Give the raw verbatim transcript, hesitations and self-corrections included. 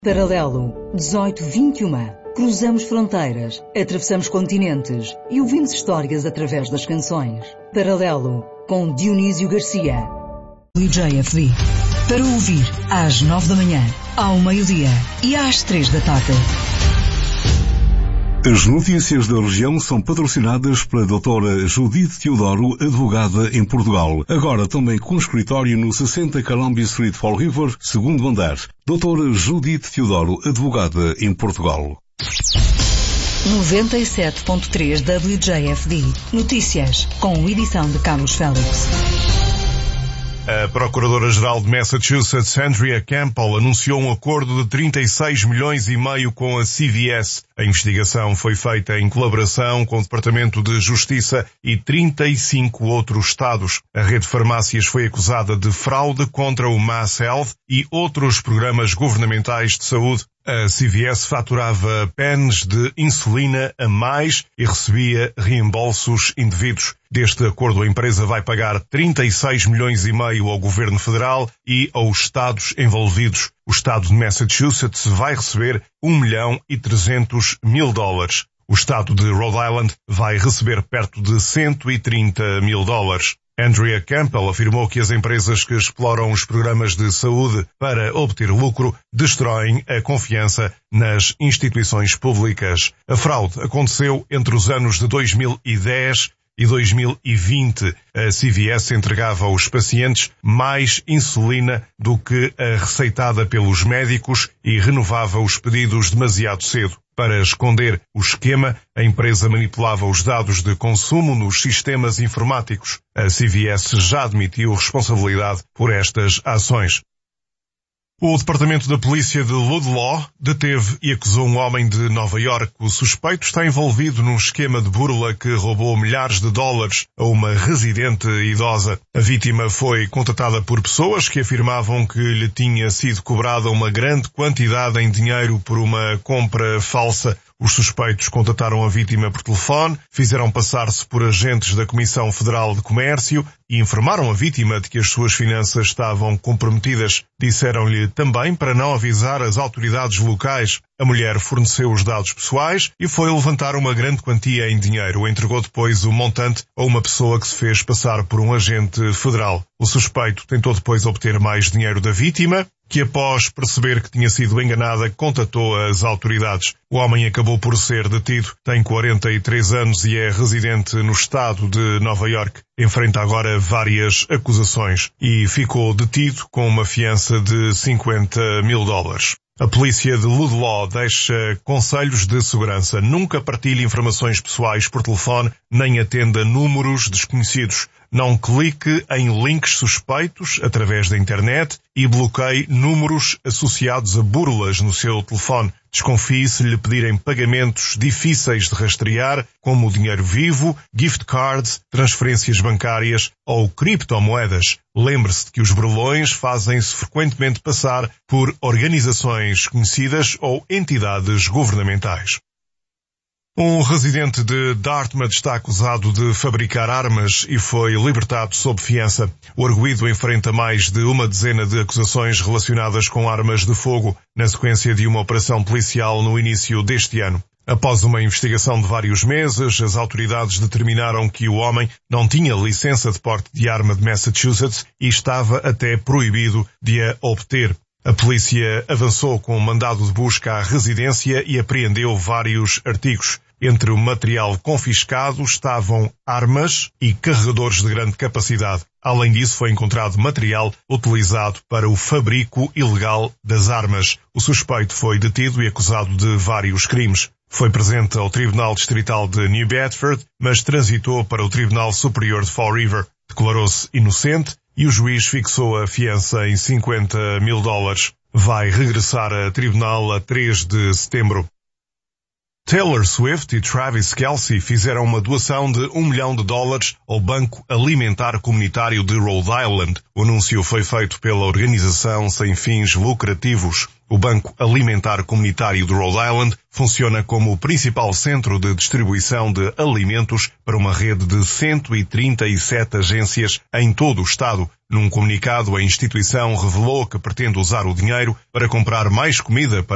Paralelo dezoito vinte e um. Cruzamos fronteiras, atravessamos continentes e ouvimos histórias através das canções. Paralelo com Dionísio Garcia. W J F D. Para ouvir às nove da manhã, ao meio-dia e às três da tarde. As notícias da região são patrocinadas pela doutora Judite Teodoro, advogada em Portugal. Agora também com escritório no sessenta Columbia Street, Fall River, segundo andar. doutora Judite Teodoro, advogada em Portugal. noventa e sete ponto três W J F D. Notícias, com edição de Carlos Félix. A Procuradora-Geral de Massachusetts, Andrea Campbell, anunciou um acordo de trinta e seis milhões e meio com a C V S. A investigação foi feita em colaboração com o Departamento de Justiça e trinta e cinco outros estados. A rede de farmácias foi acusada de fraude contra o Mass Health e outros programas governamentais de saúde. A C V S faturava pens de insulina a mais e recebia reembolsos indevidos. Deste acordo, a empresa vai pagar trinta e seis milhões e meio ao governo federal e aos estados envolvidos. O estado de Massachusetts vai receber um milhão e trezentos mil dólares. O estado de Rhode Island vai receber perto de cento e trinta mil dólares. Andrea Campbell afirmou que as empresas que exploram os programas de saúde para obter lucro destroem a confiança nas instituições públicas. A fraude aconteceu entre os anos de dois mil e dez e dois mil e vinte. A C V S entregava aos pacientes mais insulina do que a receitada pelos médicos e renovava os pedidos demasiado cedo. Para esconder o esquema, a empresa manipulava os dados de consumo nos sistemas informáticos. A C V S já admitiu responsabilidade por estas ações. O Departamento da Polícia de Ludlow deteve e acusou um homem de Nova Iorque. O suspeito está envolvido num esquema de burla que roubou milhares de dólares a uma residente idosa. A vítima foi contatada por pessoas que afirmavam que lhe tinha sido cobrada uma grande quantidade em dinheiro por uma compra falsa. Os suspeitos contataram a vítima por telefone, fizeram passar-se por agentes da Comissão Federal de Comércio e informaram a vítima de que as suas finanças estavam comprometidas. Disseram-lhe também para não avisar as autoridades locais. A mulher forneceu os dados pessoais e foi levantar uma grande quantia em dinheiro. Entregou depois o montante a uma pessoa que se fez passar por um agente federal. O suspeito tentou depois obter mais dinheiro da vítima, que após perceber que tinha sido enganada, contatou as autoridades. O homem acabou por ser detido, tem quarenta e três anos e é residente no estado de Nova Iorque. Enfrenta agora várias acusações e ficou detido com uma fiança de cinquenta mil dólares. A polícia de Ludlow deixa conselhos de segurança. Nunca partilhe informações pessoais por telefone, nem atenda números desconhecidos. Não clique em links suspeitos através da internet e bloqueie números associados a burlas no seu telefone. Desconfie se lhe pedirem pagamentos difíceis de rastrear, como dinheiro vivo, gift cards, transferências bancárias ou criptomoedas. Lembre-se de que os burlões fazem-se frequentemente passar por organizações conhecidas ou entidades governamentais. Um residente de Dartmouth está acusado de fabricar armas e foi libertado sob fiança. O arguido enfrenta mais de uma dezena de acusações relacionadas com armas de fogo, na sequência de uma operação policial no início deste ano. Após uma investigação de vários meses, as autoridades determinaram que o homem não tinha licença de porte de arma de Massachusetts e estava até proibido de a obter. A polícia avançou com um mandado de busca à residência e apreendeu vários artigos. Entre o material confiscado estavam armas e carregadores de grande capacidade. Além disso, foi encontrado material utilizado para o fabrico ilegal das armas. O suspeito foi detido e acusado de vários crimes. Foi presente ao Tribunal Distrital de New Bedford, mas transitou para o Tribunal Superior de Fall River. Declarou-se inocente e o juiz fixou a fiança em cinquenta mil dólares. Vai regressar a tribunal a três de setembro. Taylor Swift e Travis Kelce fizeram uma doação de um milhão de dólares ao Banco Alimentar Comunitário de Rhode Island. O anúncio foi feito pela organização sem fins lucrativos. O Banco Alimentar Comunitário de Rhode Island funciona como o principal centro de distribuição de alimentos para uma rede de cento e trinta e sete agências em todo o estado. Num comunicado, a instituição revelou que pretende usar o dinheiro para comprar mais comida para